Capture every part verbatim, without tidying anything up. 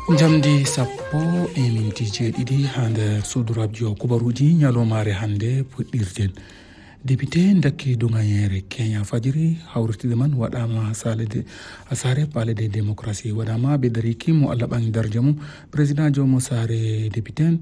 Jamdi sappo e minti jeeɗiɗi ha nder suudu radio kubaruji ñalomare hande puɗɗirten. Député dakki dugayere Kenya fajiri hawrtide man waɗama hasalede hasare palais de démocratie waɗama ɓe dariki mo Allah ɓangi darja mum président jomo sare député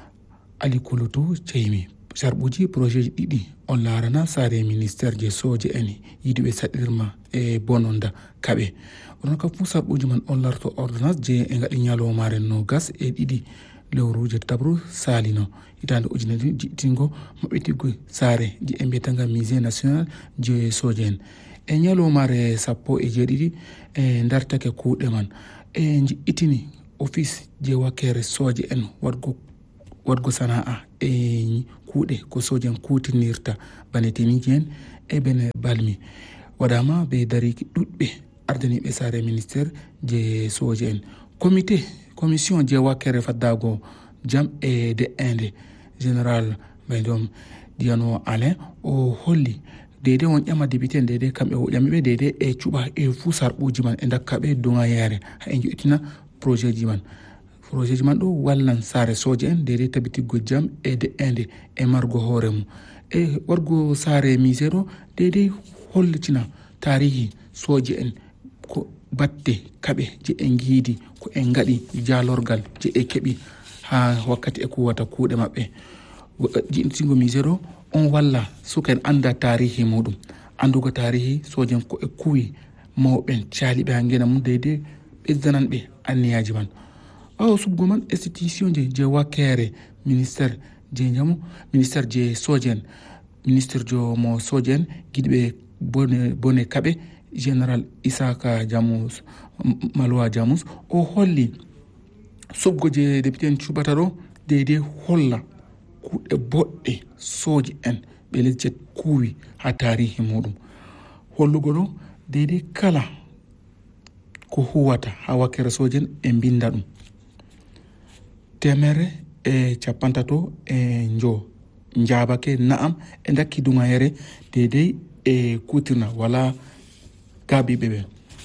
Ali Kulutu ceymi sarɓuji projet ji ɗiɗi on larana sare ministére je soje en yiiɗiɓe saɗirma e bononda kaɓe onon kam fu sarɓuji man on larto ordonnance je e gaɗi ñalomare no gas e ɗiɗi lewruje tabru salino hitande ujunere jiɗtingo maɓɓitiggo sare ji e mbiyetanga musée national je soje en e ñalomare sappo e jeeɗiɗi e dartake kuuɗe man e jiɗɗitini office je wakkere soje en waɗgo waɗgo sana'a e kuuɗe ko soje en kutinirta bane tiniji en e bene balmi waɗama ɓe dariki ɗuɗɓe ardaniɓe sare ministére je soje en comité commission je wakkere faddago jam e de inde général ɓaydom diyano alain o holli dede on ƴama député dede kamɓe o ƴamiɓe dede e cuɓa e fuu sarɓuji man e dakkaɓe dugayere ha e joƴƴitina projet ji man projet ji man ɗo wallan sare soje en dede tabitiggo jam e de inde e margo hoore mum e wargo sare musée ɗo dede hollitina tarihi soje en ko batte kaɓe je en giidi ko en gaɗi jalorgal je e keɓi ha wakkati e kuwata kuuɗe maɓɓe jiɗtingo musée ɗo on walla suka en anda tarihi muɗum andugo tarihi soje en ko e kuwi mawɓen caaliɓe ha ngena mum deyde ɓesdananɓe anniyaji man ɓawo subgo man institution je je wakkere ministére je jamu ministére je soje en ministre jo mo soje en giɗiɓe bone bone kaɓe général Isaka Jamus Malwa Jamus o holli subgo je député en cuɓata ɗo deyde holla kuuɗe boɗɗe soje en ɓe lesje kuwi ha tarihi muɗum hollugo ɗo deyde kala ko huwata ha wakkere soje en e binda ɗum temere e capantato e njo jabake naam e dakki dugayere deyde e kutirna wala gabiɓe ɓe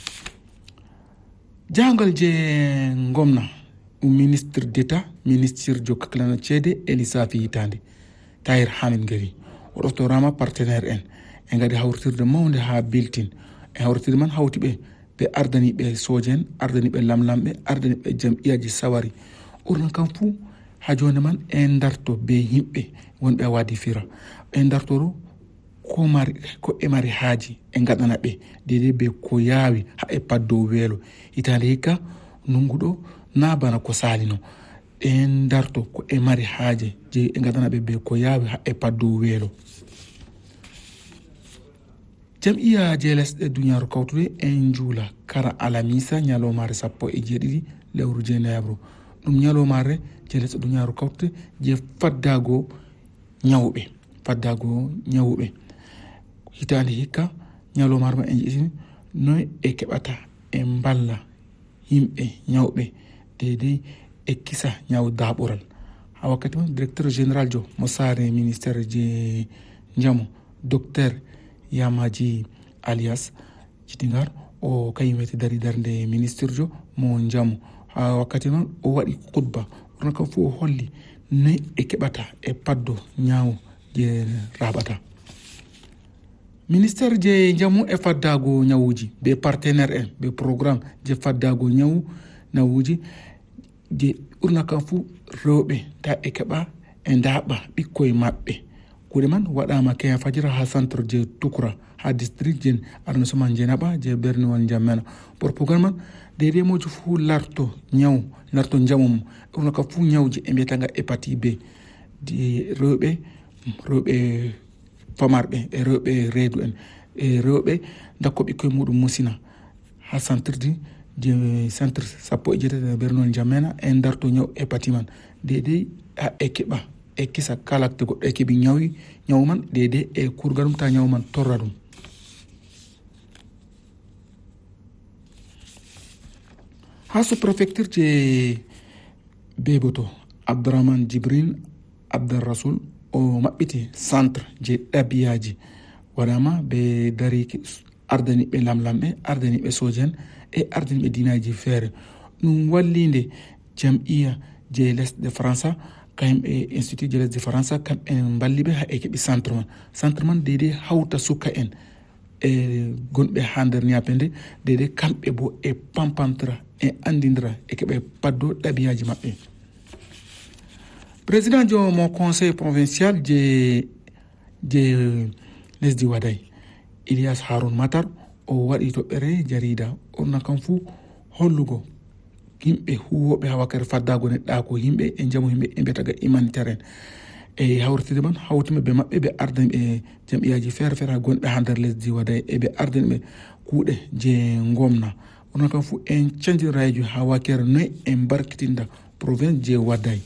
jangal je gomna ministre d'état ministre jo kaklana ceede e lissafi hitande Tahir Hamid Ngari o ɗoftorama partenaire en e gadi hawrtirde mawde ha biltin e hawrtirde man hawti ɓe ɓe ardaniɓe soje en ardaniɓe lamlamɓe ardaniɓe jam'iyaji sawari ɓurna kam fuu ha joni man e darto be yimɓe wonɓe wadi fira e dartoro ko mari ko e mari haaji e gaɗana ɓe dede be ko yaawi ha e paddow weelo hitande hikka nungu ɗo na bana ko salino e darto ko e mari haaje je e gaɗana ɓe be ko yaawi ha e paddow weelo jam'iya je lesɗe duniyaru kawtude en juula kara alamisa ñalomare sappo e jeeɗiɗi lewru jeneybro ɗum ñalomare je lesɗe duniyaru kawtude je faddago ñawɓe faddago ñawɓe hitande hikka ñalomare ma en jiɗini noy e keɓata e mballa yimɓe ñawɓe deyde e kisa ñaw daɓoral ha wakkati man directeur général jo mo sare ministére je jamu docteur Yamaji alias Citingar o kayimete dari darde ministre jo mo jamu ha wakkati man o waɗi khutba ɓurna kam fu o holli noy e keɓata e paddo ñaw je raɓata ministére je jamu e faddago ñawuji be partenaire en be programme je faddago ñawu ñawuji je ɓurna kam fu rewɓe ta e keɓa e ndaɓa ɓikkoye maɓɓe kuuɗe man waɗama Kenya fajira ha centre je Tukura ha district je arrondissement Dieynaba je Berniwon Jammena pour programme man deyde moji fu larto ñaw larto jamu mum ɓurna kam fu ñawji e mbiyetanga hépatite B de rewɓe rewɓe famarɓe e rewɓe reedu en e rewɓe dakko ɓikkoye muɗum musina ha centre di je centre sappo e jeetati Berniwon Jammena e darto ñaw hépatite man deyde ha e keɓa e kisa kalakte goɗɗo e keeɓi ñawi ñaw man deyde e kurga ɗum ta ñaw man torra ɗum ha sous préfecture je Beboto Abdourahmane Djibril Abdalrasoul o maɓɓiti centre je ɗabiyaji waɗama ɓe dariki ardaniɓe lamlamɓe ardaniɓe soje en e ardaniɓe dinaji feere ɗum wallinde jam'iya je lesɗe faransa kamɓe institut je lesɗe faransa kamɓe balliɓe ha e keeɓi centre man centre man deydey hawta suka en e gonɓe ha nder ñape nde deydey kamɓe bo e pampantira e andidira e keeɓe paddo ɗabiyaji maɓɓe. président jo mo conseil provincial je je lesdi waday Ilias Haroun Matar o waɗi toɓɓere jarida orna kam fuu hollugo yimɓe huwoɓe ha wakkere faddago neɗɗako yimɓe e jamu yimɓe e mbiyataga humanitaire e hawrtide man hawtime ɓe maɓɓe ɓe ardani ɓe jam'iyaji feere feere ha gonɗe ha nder lesdi waday e ɓe ardani ɓe kuuɗe je gomna orna kam fuu en canjiraji ha wakkere noyi en barkitinda province je waday.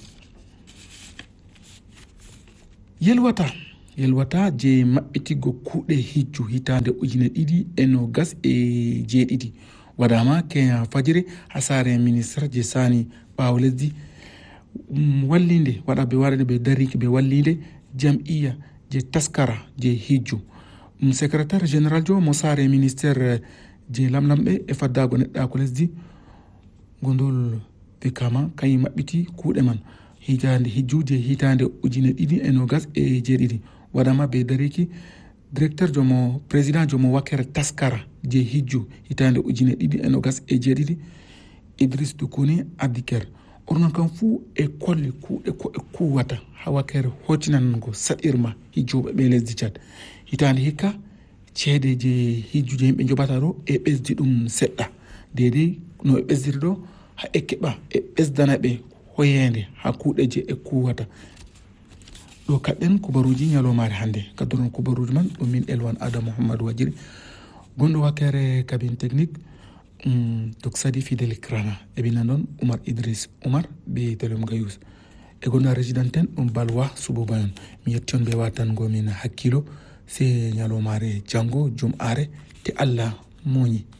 yelwata yelwata je maɓɓitigo kuuɗe hijju hitande ujune ɗiɗi e nogas e jeeɗiɗi waɗama Kenya fajiri ha saare ministre je sani ɓaawo lesdi wallinde waɗa ɓe waɗade ɓe dariki ɓe wallinde jam'iya je taskara je hijju secrétaire général jo mo saare ministére je lamlamɓe e faddago neɗɗako lesdi gondol wikama kañum maɓɓiti kuuɗe man hitande hijjuje hitande ujune ɗiɗi e nogas e jeeɗiɗi waɗama ɓe dariki directeur jomo président jomo wakkere taskara je hijju hitande ujune ɗiɗi e nogas e jeeɗiɗi Idriss Dukuni Adiker ornon kam fuu e kolli kuuɗe ko e kuwata ha wakkere hoccinango saɗirma hijjuɓe ɓe lesdi Tchad hitande hikka ceede je hijjuje yimɓe joɓata ɗo e ɓesdi ɗum seɗɗa dedei no e ɓesdiri ɗo ha e keɓa e ɓesdana ɓe hoyende ha kuuɗe je e kuwata ɗo kaɗɗen kubaruji ñalomare hannde kadduron kubaruji man ɗum min Elwan Adam Mouhamadou Wajiri gonɗo wakkere cabine technique um, dok Sadi Fidel Krana e bina noon Oumar Idriss Oumar be Telem Gayous e gonɗo résidenten ɗum Balwa Subo Bayon mi yetti on ɓe watangomin hakkilo se ñalomare janggo jum are te Allah moñi.